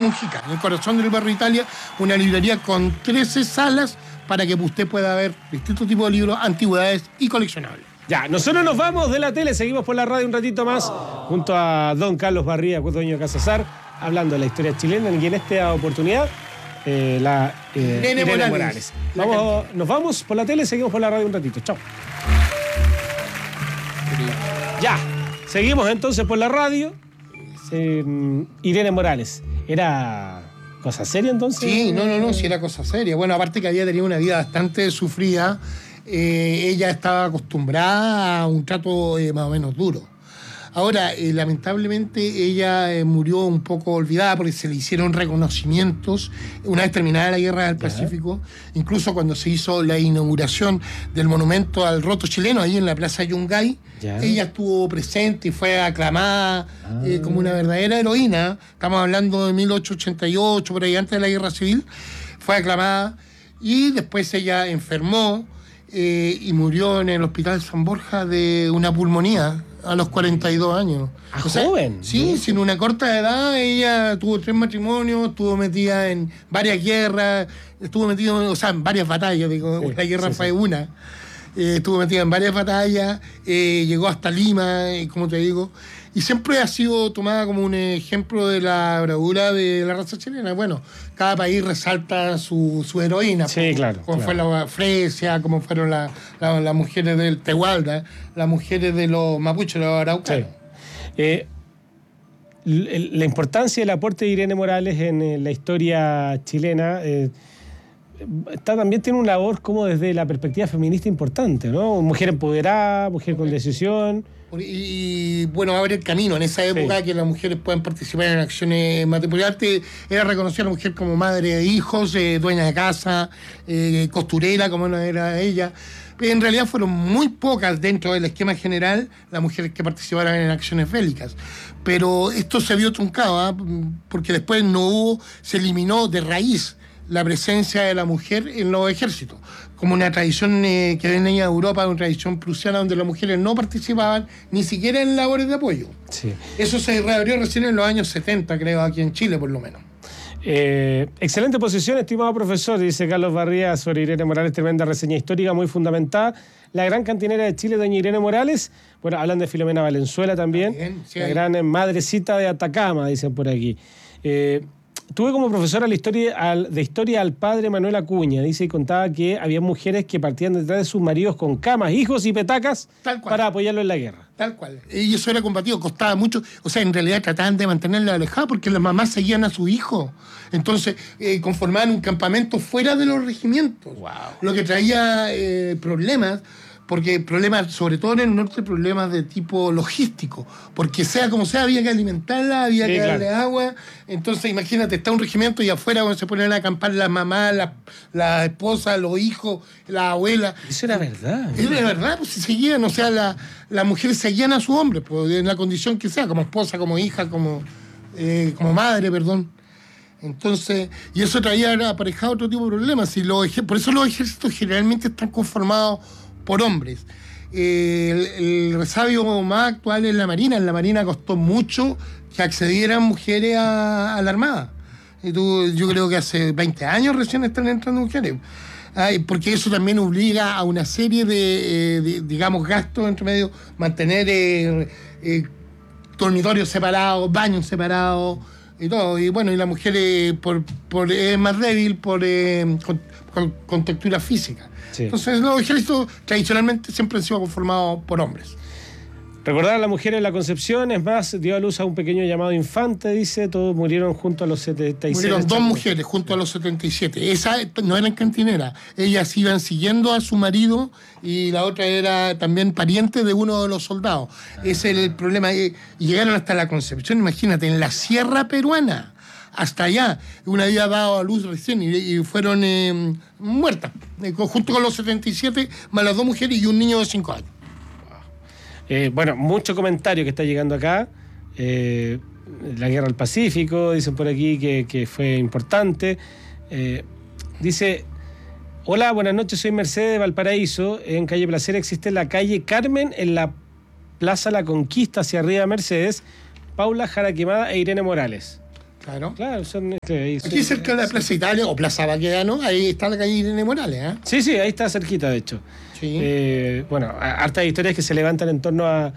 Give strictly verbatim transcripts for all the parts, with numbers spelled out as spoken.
Mujica, en el corazón del barrio Italia, una librería con trece salas para que usted pueda ver distintos tipos de libros, antigüedades y coleccionables. Ya, nosotros nos vamos de la tele, seguimos por la radio un ratito más, junto a don Carlos Barría, dueño de Casa Sar, hablando de la historia chilena, y en esta oportunidad, eh, la eh, Irene, Irene Morales. Morales. Vamos, nos vamos por la tele, seguimos por la radio un ratito. Chao. Ya, seguimos entonces por la radio. Eh, Irene Morales, ¿era cosa seria entonces? Sí, no, no, no, sí era cosa seria. Bueno, aparte que había tenido una vida bastante sufrida, eh, ella estaba acostumbrada a un trato eh, más o menos duro. Ahora, eh, lamentablemente, ella eh, murió un poco olvidada porque se le hicieron reconocimientos una vez terminada la Guerra del Pacífico, ya. Incluso cuando se hizo la inauguración del monumento al roto chileno, ahí en la Plaza Yungay, ya. Ella estuvo presente y fue aclamada ah. eh, como una verdadera heroína. Estamos hablando de mil ochocientos ochenta y ocho, por ahí antes de la Guerra Civil, fue aclamada y después ella enfermó eh, y murió en el Hospital San Borja de una pulmonía a los cuarenta y dos años. ¿A o sea, joven? Sí, sin una corta edad. Ella tuvo tres matrimonios, estuvo metida en varias guerras, estuvo metida, o sea, en varias batallas, digo, sí, la guerra sí, fue sí. una. Eh, estuvo metida en varias batallas, eh, llegó hasta Lima, eh, como te digo, y siempre ha sido tomada como un ejemplo de la bravura de la raza chilena. Bueno, cada país resalta su, su heroína. Sí, como, claro. Como claro. fue la Fresia, como fueron las la, la mujeres del Tehualda, las mujeres de los mapuches, los araucanos. Sí. Eh, la importancia del aporte de Irene Morales en la historia chilena eh, está, también tiene una labor como desde la perspectiva feminista importante, ¿no? Mujer empoderada, mujer con decisión. Y, y bueno, abre el camino en esa época sí. que las mujeres puedan participar en acciones matrimoniales. Era reconocida a la mujer como madre de hijos, eh, dueña de casa, eh, costurera, como era ella. En realidad fueron muy pocas dentro del esquema general las mujeres que participaron en acciones bélicas. Pero esto se vio truncado, ¿eh? Porque después no hubo, se eliminó de raíz la presencia de la mujer en los ejércitos, como una tradición eh, que venía de Europa, una tradición prusiana donde las mujeres no participaban ni siquiera en labores de apoyo. Sí. Eso se reabrió recién en los años setenta, creo, aquí en Chile por lo menos. Eh, excelente posición, estimado profesor, dice Carlos Barría sobre Irene Morales, tremenda reseña histórica, muy fundamentada. La gran cantinera de Chile, doña Irene Morales, bueno, hablan de Filomena Valenzuela también, también sí, la hay... gran madrecita de Atacama, dicen por aquí. Eh, Tuve como profesora la historia al, de historia al padre Manuel Acuña, dice, y contaba que había mujeres que partían detrás de sus maridos con camas, hijos y petacas para apoyarlo en la guerra. Tal cual. Y eso era combativo, costaba mucho. O sea, en realidad trataban de mantenerla alejada porque las mamás seguían a su hijo. Entonces, eh, conformaban un campamento fuera de los regimientos. Wow. Lo que traía eh, problemas, porque problemas, sobre todo en el norte, problemas de tipo logístico, porque sea como sea, había que alimentarla, había sí, que darle claro. agua. Entonces, imagínate, está un regimiento y afuera cuando se ponían a acampar las mamás, las la esposas, los hijos, la abuela. Eso era verdad. Era ¿no? verdad, pues se seguían, o sea, la, las mujeres seguían a su hombre, pues, en la condición que sea, como esposa, como hija, como, eh, como madre, perdón. Entonces, y eso traía aparejado otro tipo de problemas. Y los, por eso los ejércitos generalmente están conformados por hombres. Eh, el, el resabio más actual es la Marina. En la Marina costó mucho que accedieran mujeres a, a la Armada. Y tú, yo creo que hace veinte años recién están entrando mujeres. Ay, porque eso también obliga a una serie de, eh, de digamos, gastos entre medio, mantener eh, eh, dormitorios separados, baños separados y todo. Y bueno, y la mujer eh, por, por, es más débil por, eh, con, con, con textura física. Sí. Entonces los ejércitos tradicionalmente siempre han sido conformados por hombres. Recordar a la mujer en la Concepción, es más, dio a luz a un pequeño llamado infante, dice, todos murieron junto a los setenta y siete. Murieron dos mujeres junto a los setenta y siete. Esa no eran cantineras, ellas iban siguiendo a su marido y la otra era también pariente de uno de los soldados. Ah. Ese era el problema. Y llegaron hasta la Concepción, imagínate, en la sierra peruana. Hasta allá, una había dado a luz recién y, y fueron eh, muertas, eh, junto con los setenta y siete, más las dos mujeres y un niño de cinco años. Eh, bueno, mucho comentario que está llegando acá. Eh, la guerra del Pacífico, dicen por aquí que, que fue importante. Eh, dice, hola, buenas noches, soy Mercedes de Valparaíso. En calle Placer existe la calle Carmen, en la Plaza La Conquista, hacia arriba Mercedes, Paula Jaraquemada e Irene Morales. Claro. Claro, son, este, ahí, Aquí son, cerca de la Plaza Italia o Plaza Baquedano, ahí está la calle Irene Morales, ¿eh? Sí, sí, ahí está cerquita, de hecho. Sí. Eh, bueno, a- hartas historias que se levantan en torno a,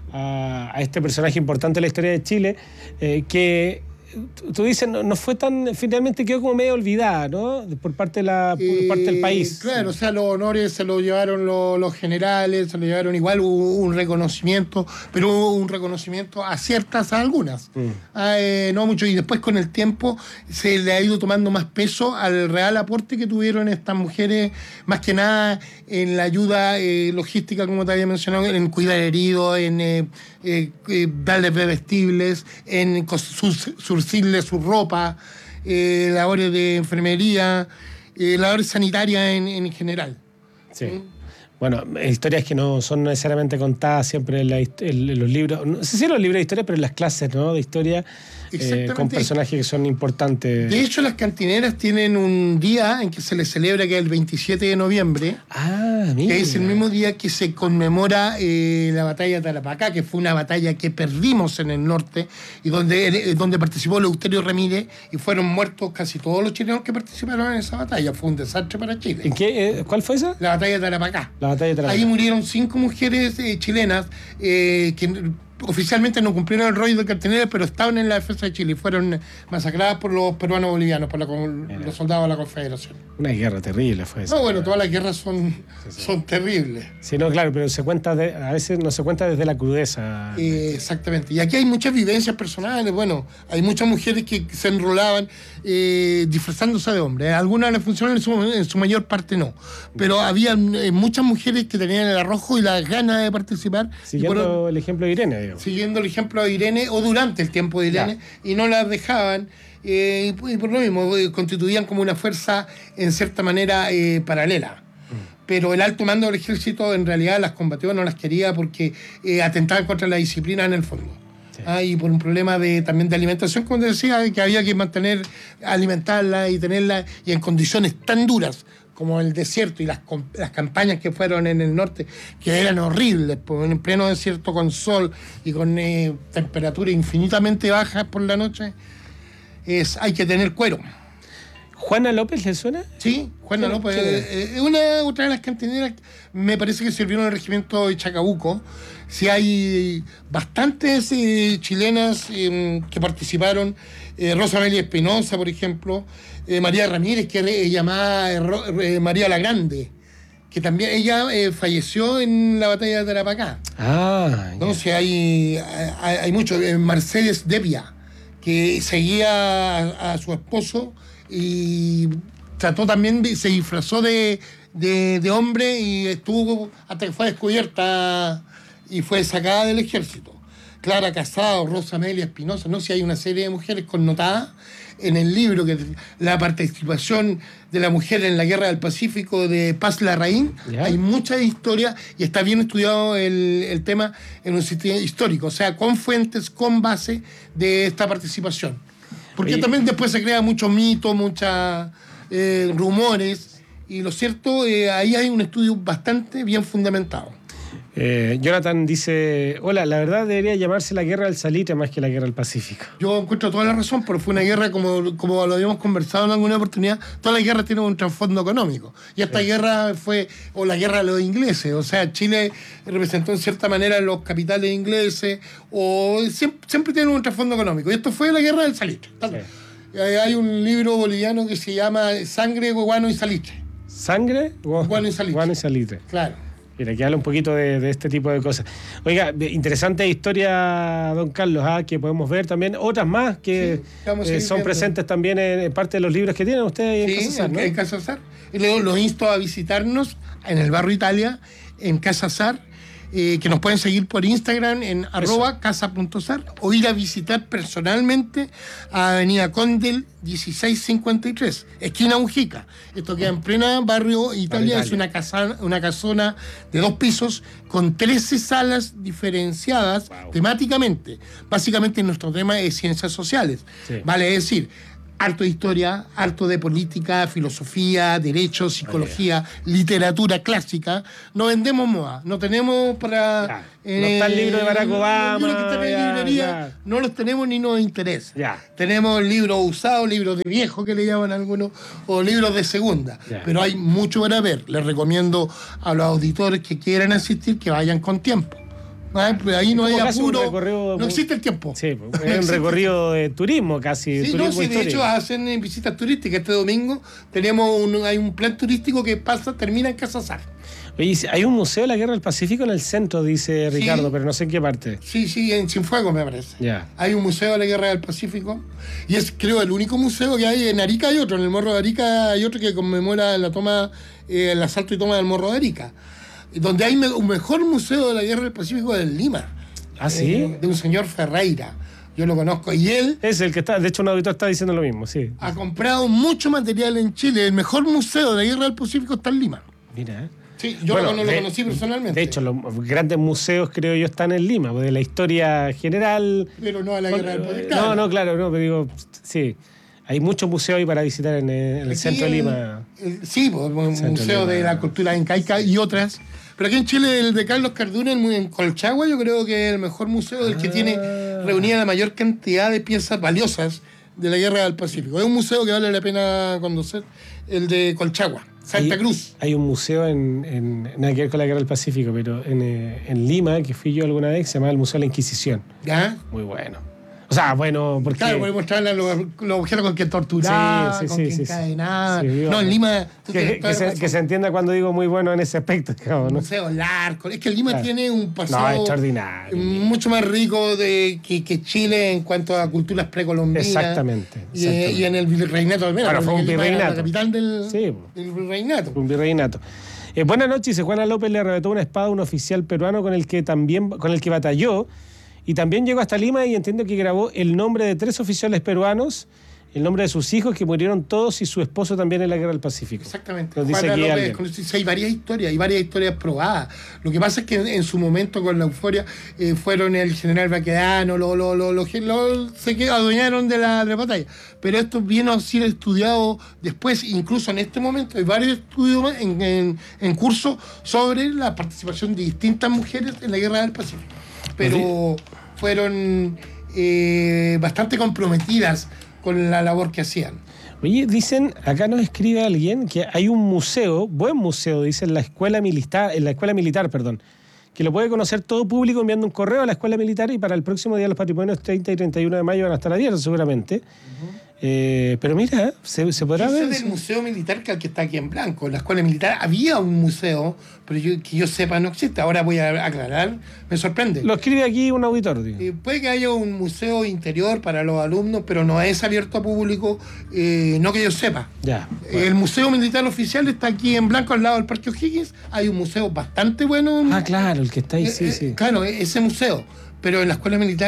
a, a este personaje importante de la historia de Chile, eh, que tú, tú dices, no, no fue tan, finalmente quedó como medio olvidada, ¿no? Por parte, de la, por Eh, parte del país. Claro, o sea, los honores se los llevaron los, los generales, se lo llevaron igual, hubo un reconocimiento, pero hubo un reconocimiento a ciertas, a algunas, Mm. a, eh, no mucho, y después con el tiempo se le ha ido tomando más peso al real aporte que tuvieron estas mujeres, más que nada en la ayuda eh, logística, como te había mencionado, en cuidar heridos, en eh, eh, eh, darles bebestibles, en cos- sus- surcirles su ropa, eh, labores de enfermería, eh, labores sanitarias en, en general. Sí. Bueno, historias que no son necesariamente contadas siempre en, la hist- en los libros, no sé si en los libros de historia, pero en las clases, ¿no? De historia, eh, Exactamente. con personajes que son importantes. De hecho, las cantineras tienen un día en que se les celebra, que es el veintisiete de noviembre, Ah, mira. que es el mismo día que se conmemora eh, la batalla de Tarapacá, que fue una batalla que perdimos en el norte y donde, eh, donde participó Eleuterio Ramírez y fueron muertos casi todos los chilenos que participaron en esa batalla. Fue un desastre para Chile. ¿En qué, eh, ¿Cuál fue esa? La batalla de Tarapacá. La batalla de Tarapacá. Ahí murieron cinco mujeres eh, chilenas eh, que oficialmente no cumplieron el rol de carteneras, pero estaban en la defensa de Chile y fueron masacradas por los peruanos bolivianos, por la, los soldados de la Confederación. Una guerra terrible fue esa. No, bueno, todas las guerras son, son terribles. Sí, no, claro, pero se cuenta de, a veces no se cuenta desde la crudeza. Eh, exactamente. Y aquí hay muchas vivencias personales. Bueno, hay muchas mujeres que se enrolaban eh, disfrazándose de hombres. Algunas les funcionaron, en su, en su mayor parte no. Pero había eh, muchas mujeres que tenían el arrojo y las ganas de participar. Siguiendo y por, el ejemplo de Irene, digamos. siguiendo el ejemplo de Irene o durante el tiempo de Irene, Ya. y no las dejaban. Eh, y, por- y por lo mismo, eh, constituían como una fuerza en cierta manera eh, paralela. Pero el alto mando del ejército en realidad las combatió, no las quería porque eh, atentaban contra la disciplina en el fondo. Sí. Ah, y por un problema de, también de alimentación, como te decía, que había que mantener, alimentarla y tenerla y en condiciones tan duras como el desierto y las, com- las campañas que fueron en el norte, que eran horribles, pues, en pleno desierto con sol y con eh, temperaturas infinitamente bajas por la noche, es, hay que tener cuero. ¿Juana López le suena? Sí, Juana ¿Quién- López quién es? eh, es una otra de las cantineras, me parece que sirvieron en el regimiento de Chacabuco. Sí hay bastantes eh, chilenas eh, que participaron, eh, Rosa Amelia Espinosa, por ejemplo, eh, María Ramírez, que es llamada eh, Ro- eh, María la Grande, que también ella eh, falleció en la batalla de Tarapacá. Ah, ya. Entonces hay, hay, hay mucho. Eh, Mercedes Devia, que seguía a, a su esposo y trató también, de- se disfrazó de, de, de hombre y estuvo hasta que fue descubierta y fue sacada del ejército. Clara Casado, Rosa Amelia Espinosa, no sé, si hay una serie de mujeres connotadas en el libro, que la participación de la mujer en la Guerra del Pacífico de Paz Larraín. Ya. Hay mucha historia y está bien estudiado el, el tema en un sitio histórico, o sea, con fuentes, con base de esta participación. Porque Oye, también después se crea mucho mito, muchos eh, rumores, y lo cierto, eh, ahí hay un estudio bastante bien fundamentado. Eh, Jonathan dice, hola, la verdad debería llamarse la guerra del salitre más que la guerra del Pacífico. Yo encuentro toda la razón, pero fue una guerra, como, como lo habíamos conversado en alguna oportunidad, todas las guerras tienen un trasfondo económico. Y esta Sí. guerra fue, o la guerra de los ingleses, o sea, Chile representó en cierta manera los capitales ingleses, o siempre, siempre tienen un trasfondo económico. Y esto fue la guerra del salitre. Sí. Eh, Hay un libro boliviano que se llama Sangre, Guano y Salitre. ¿Sangre? Gu- Guano y salitre. Guano y salitre. Claro. Mira, que habla un poquito de, de este tipo de cosas. Oiga, de- interesante historia, don Carlos, ¿ah? Que podemos ver también otras más que Sí, vamos a eh, ir son viendo. presentes también en, en parte de los libros que tienen ustedes ahí en Sí, Casa Sar, en, ¿no? en Casa Sar. Y luego los insto a visitarnos en el barrio Italia, en Casa Sar, eh, que nos pueden seguir por Instagram en arroba casa.sar o ir a visitar personalmente a Avenida Condel dieciséis cincuenta y tres, esquina Mujica. Esto queda en plena barrio Italia, Italia. es una, casa, una casona de dos pisos con trece salas diferenciadas Wow. temáticamente. Básicamente nuestro tema es ciencias sociales. Sí. Vale, es decir, harto de historia, harto de política, filosofía, derecho, psicología, literatura clásica. No vendemos moda, no tenemos para... Ya. Eh, no está el libro de Barack Obama. Los libros que están en la librería ya. No los tenemos ni nos interesa. Ya. Tenemos libros usados, libros de viejo que le llaman algunos, o libros de segunda. Ya. Pero hay mucho para ver. Les recomiendo a los auditores que quieran asistir que vayan con tiempo. Ah, pues ahí no hay apuro, no existe el tiempo. Sí, es un recorrido de turismo casi. Sí, turismo no, sí, de hecho hacen visitas turísticas. Este domingo tenemos un, hay un plan turístico que pasa, termina en Casa Sar. Oye, hay un museo de la Guerra del Pacífico en el centro, dice Ricardo, sí, pero no sé en qué parte. Sí, sí, en Cienfuegos me parece. Yeah. Hay un museo de la Guerra del Pacífico y es, creo, el único museo que hay. En Arica hay otro, en el Morro de Arica hay otro que conmemora la toma, eh, el asalto y toma del Morro de Arica. Donde hay un mejor museo de la Guerra del Pacífico en Lima. ¿Ah, sí? Eh, de un señor Ferreira. Yo lo conozco. Y él... Es el que está... De hecho, un auditor está diciendo lo mismo, sí. Ha comprado mucho material en Chile. El mejor museo de la Guerra del Pacífico está en Lima. Mira, ¿eh? Sí, yo bueno, no lo de, conocí personalmente. De hecho, los grandes museos, creo yo, están en Lima. De la historia general... Pero no a la Guerra del Pacífico. No, no, claro, no. Pero digo, sí... Hay muchos museos ahí para visitar en el, en el centro el, de Lima. El, sí, pues, el Museo de, de la Cultura Incaica y otras. Pero aquí en Chile, el de Carlos Carduna, en Colchagua, yo creo que es el mejor museo, el que ah. tiene reunida la mayor cantidad de piezas valiosas de la Guerra del Pacífico. Es un museo que vale la pena conocer, el de Colchagua, Santa hay, Cruz. Hay un museo, en, en nada que ver con la Guerra del Pacífico, pero en, en Lima, que fui yo alguna vez, se llama el Museo de la Inquisición. ¿Ya? Muy bueno. O sea, bueno, porque... Claro, podemos mostrarle los, los objetos con que torturar, sí, sí, con sí, que sí, encadenar. Sí, sí, no, en Lima... Que, que, se, que se entienda cuando digo muy bueno en ese aspecto, digamos, ¿no? Museo largo. Es que Lima claro. tiene un pasado... No, extraordinario. Mucho más rico de, que, que Chile en cuanto a culturas precolombinas. Exactamente. Y, exactamente. y en el virreinato del Claro, fue un virreinato. La capital del, sí, del virreinato. Un virreinato. Eh, buenas noches, dice Juana López le arrebató una espada a un oficial peruano con el que también con el que batalló. Y también llegó hasta Lima y entiendo que grabó el nombre de tres oficiales peruanos, el nombre de sus hijos, que murieron todos, y su esposo también en la Guerra del Pacífico. Exactamente. Nos dice López, con, hay varias historias, hay varias historias probadas. Lo que pasa es que en, en su momento, con la euforia, eh, fueron el general Baquedano, lo, lo, lo, lo, lo, se adueñaron de la, de la batalla. Pero esto viene a ser estudiado después, incluso en este momento, hay varios estudios en, en, en curso sobre la participación de distintas mujeres en la Guerra del Pacífico. Pero fueron eh, bastante comprometidas con la labor que hacían. Oye, dicen, acá nos escribe alguien que hay un museo, buen museo, dice, en la escuela militar, en la escuela militar, perdón, que lo puede conocer todo público enviando un correo a la escuela militar, y para el próximo día los patrimonios treinta y treinta y uno de mayo van a estar abiertos seguramente. Uh-huh. Eh, pero mira, se, se podrá yo ver. Sé del museo militar que, que está aquí en Blanco. En la escuela militar había un museo, pero yo, que yo sepa no existe. Ahora voy a aclarar, me sorprende. Lo escribe aquí un auditor. Eh, puede que haya un museo interior para los alumnos, pero no es abierto a público, eh, no que yo sepa. Ya. Bueno. El museo militar oficial está aquí en Blanco, al lado del Parque O'Higgins. Hay un museo bastante bueno. Ah, claro, el que está ahí, eh, sí, eh, sí. Claro, ese museo. Pero en la escuela militar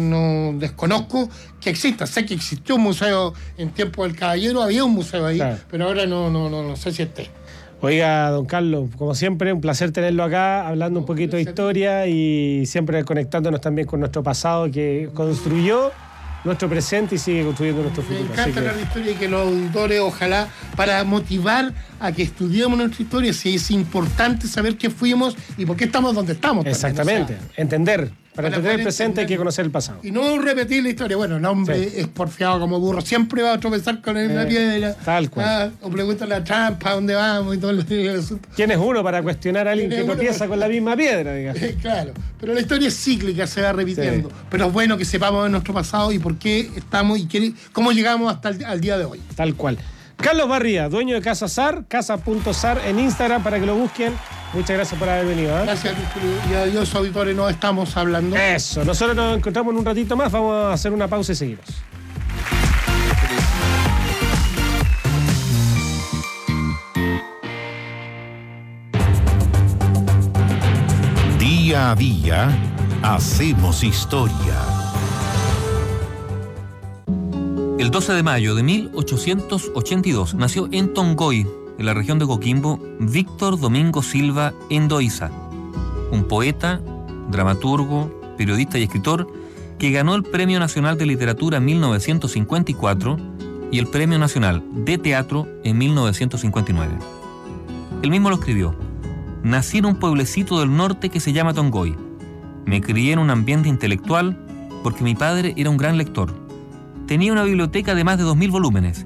no desconozco que exista. Sé que existió un museo en tiempo del Caballero, había un museo ahí, claro. Pero ahora no, no, no, no sé si esté. Oiga, don Carlos, como siempre, un placer tenerlo acá, hablando un poquito de historia y siempre conectándonos también con nuestro pasado que construyó nuestro presente y sigue construyendo nuestro futuro. Me encanta hablar de historia y que los auditores, ojalá, para motivar a que estudiemos nuestra historia, si es importante saber qué fuimos y por qué estamos donde estamos. Exactamente, también, o sea, entender. Para, para entender el presente entender. Hay que conocer el pasado. Y no repetir la historia. Bueno, el hombre sí. es porfiado como burro. Siempre va a tropezar con eh, la piedra. Tal cual. Ah, o pregunta la trampa, dónde vamos y todo el asunto. ¿Quién es uno para cuestionar a alguien que tropieza para... con la misma piedra? Digamos. Claro. Pero la historia es cíclica, se va repitiendo. Sí. Pero es bueno que sepamos de nuestro pasado y por qué estamos y qué, cómo llegamos hasta el al día de hoy. Tal cual. Carlos Barría, dueño de Casa Sar, casa punto sar en Instagram para que lo busquen. Muchas gracias por haber venido. ¿eh? Gracias, y adiós, auditores, no estamos hablando. Eso, nosotros nos encontramos en un ratito más, vamos a hacer una pausa y seguimos. Día a día, hacemos historia. El doce de mayo de mil ochocientos ochenta y dos nació en Tongoy, en la región de Coquimbo, Víctor Domingo Silva Endoiza, un poeta, dramaturgo, periodista y escritor que ganó el Premio Nacional de Literatura en mil novecientos cincuenta y cuatro y el Premio Nacional de Teatro en mil novecientos cincuenta y nueve. Él mismo lo escribió: nací en un pueblecito del norte que se llama Tongoy. Me crié en un ambiente intelectual porque mi padre era un gran lector. Tenía una biblioteca de más de dos mil volúmenes